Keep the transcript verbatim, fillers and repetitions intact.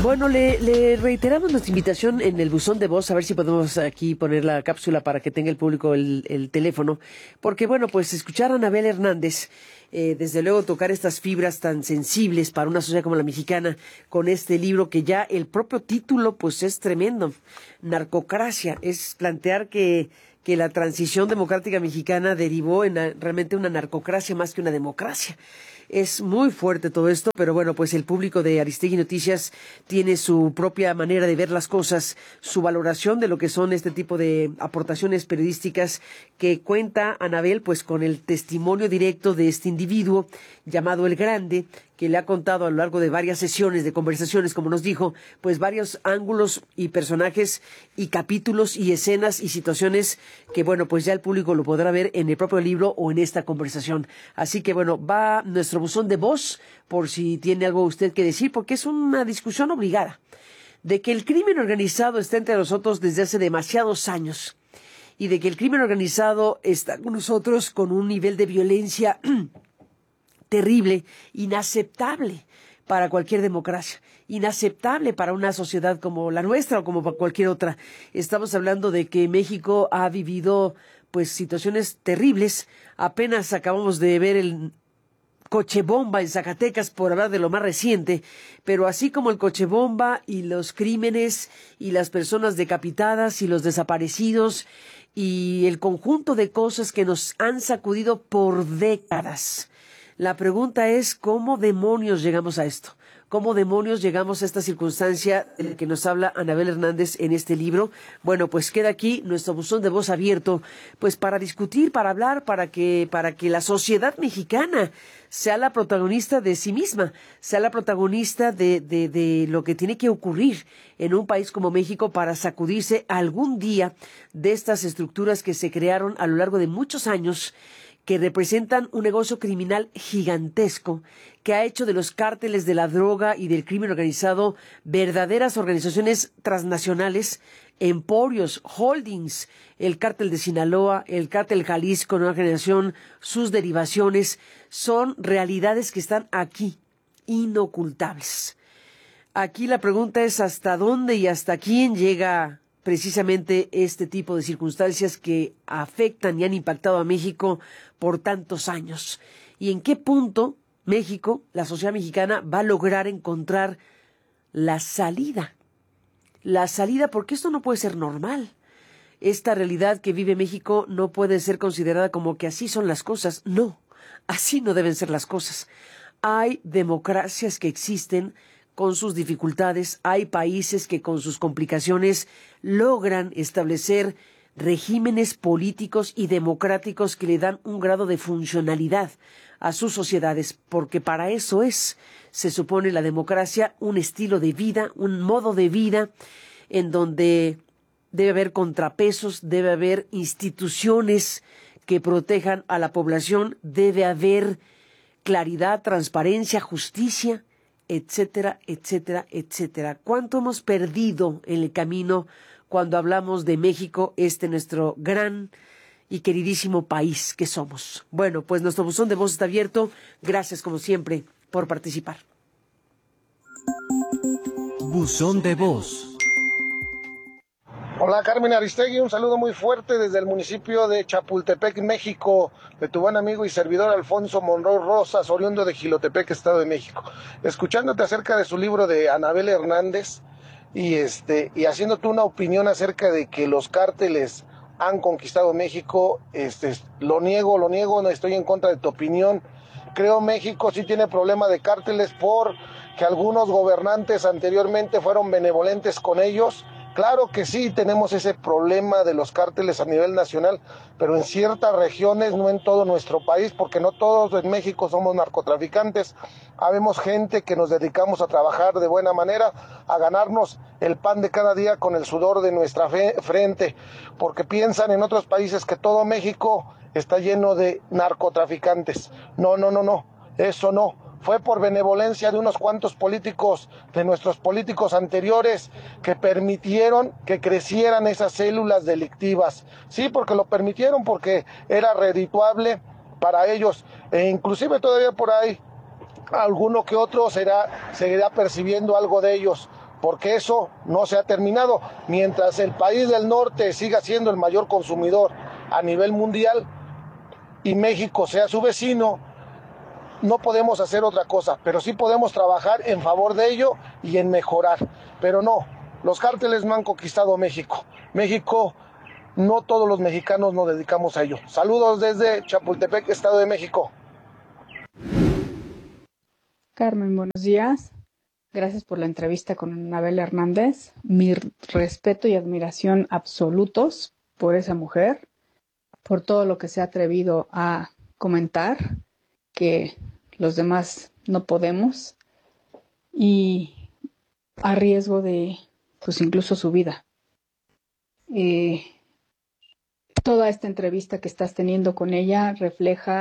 Bueno, le, le reiteramos nuestra invitación en el buzón de voz, a ver si podemos aquí poner la cápsula para que tenga el público el, el teléfono, porque bueno, pues escuchar a Anabel Hernández, eh, desde luego tocar estas fibras tan sensibles para una sociedad como la mexicana, con este libro que ya el propio título pues es tremendo, Narcocracia, es plantear que, que la transición democrática mexicana derivó en a, realmente una narcocracia más que una democracia. Es muy fuerte todo esto, pero bueno, pues el público de Aristegui Noticias tiene su propia manera de ver las cosas, su valoración de lo que son este tipo de aportaciones periodísticas que cuenta Anabel pues con el testimonio directo de este individuo llamado El Grande, que le ha contado a lo largo de varias sesiones de conversaciones, como nos dijo, pues varios ángulos y personajes y capítulos y escenas y situaciones que, bueno, pues ya el público lo podrá ver en el propio libro o en esta conversación. Así que, bueno, va nuestro buzón de voz por si tiene algo usted que decir, porque es una discusión obligada de que el crimen organizado está entre nosotros desde hace demasiados años y de que el crimen organizado está con nosotros con un nivel de violencia terrible, inaceptable para cualquier democracia, inaceptable para una sociedad como la nuestra o como para cualquier otra. Estamos hablando de que México ha vivido pues situaciones terribles. Apenas acabamos de ver el coche bomba en Zacatecas, por hablar de lo más reciente, pero así como el coche bomba y los crímenes y las personas decapitadas y los desaparecidos y el conjunto de cosas que nos han sacudido por décadas. La pregunta es, ¿cómo demonios llegamos a esto? ¿Cómo demonios llegamos a esta circunstancia de la que nos habla Anabel Hernández en este libro? Bueno, pues queda aquí nuestro buzón de voz abierto, pues para discutir, para hablar, para que, para que la sociedad mexicana sea la protagonista de sí misma, sea la protagonista de, de, de lo que tiene que ocurrir en un país como México para sacudirse algún día de estas estructuras que se crearon a lo largo de muchos años, que representan un negocio criminal gigantesco que ha hecho de los cárteles de la droga y del crimen organizado verdaderas organizaciones transnacionales, emporios, holdings, el cártel de Sinaloa, el cártel Jalisco, Nueva Generación, sus derivaciones, son realidades que están aquí, inocultables. Aquí la pregunta es hasta dónde y hasta quién llega precisamente este tipo de circunstancias que afectan y han impactado a México por tantos años. ¿Y en qué punto México, la sociedad mexicana, va a lograr encontrar la salida? La salida, porque esto no puede ser normal. Esta realidad que vive México no puede ser considerada como que así son las cosas. No, así no deben ser las cosas. Hay democracias que existen con sus dificultades, hay países que con sus complicaciones logran establecer regímenes políticos y democráticos que le dan un grado de funcionalidad a sus sociedades, porque para eso es, se supone, la democracia, un estilo de vida, un modo de vida en donde debe haber contrapesos, debe haber instituciones que protejan a la población, debe haber claridad, transparencia, justicia, etcétera, etcétera, etcétera. ¿Cuánto hemos perdido en el camino cuando hablamos de México, este nuestro gran y queridísimo país que somos? Bueno, pues nuestro buzón de voz está abierto. Gracias, como siempre, por participar. Buzón de voz. Hola, Carmen Aristegui, un saludo muy fuerte desde el municipio de Chapultepec, México, de tu buen amigo y servidor Alfonso Monroy Rosas, oriundo de Jilotepec, Estado de México. Escuchándote acerca de su libro de Anabel Hernández y, este, y haciéndote una opinión acerca de que los cárteles han conquistado México, este, lo niego, lo niego, no estoy en contra de tu opinión. Creo México sí tiene problema de cárteles porque algunos gobernantes anteriormente fueron benevolentes con ellos. Claro que sí, tenemos ese problema de los cárteles a nivel nacional, pero en ciertas regiones, no en todo nuestro país, porque no todos en México somos narcotraficantes. Habemos gente que nos dedicamos a trabajar de buena manera, a ganarnos el pan de cada día con el sudor de nuestra fe, frente, porque piensan en otros países que todo México está lleno de narcotraficantes. No, no, no, no, eso no. Fue por benevolencia de unos cuantos políticos, de nuestros políticos anteriores, que permitieron que crecieran esas células delictivas. Sí, porque lo permitieron, porque era redituable para ellos. E inclusive todavía por ahí, alguno que otro será, seguirá percibiendo algo de ellos, porque eso no se ha terminado. Mientras el país del norte siga siendo el mayor consumidor a nivel mundial y México sea su vecino, no podemos hacer otra cosa, pero sí podemos trabajar en favor de ello y en mejorar. Pero no, los cárteles no han conquistado México. México, no todos los mexicanos nos dedicamos a ello. Saludos desde Chapultepec, Estado de México. Carmen, buenos días. Gracias por la entrevista con Anabel Hernández. Mi respeto y admiración absolutos por esa mujer, por todo lo que se ha atrevido a comentar, que los demás no podemos, y a riesgo de, pues incluso su vida. Eh, toda esta entrevista que estás teniendo con ella refleja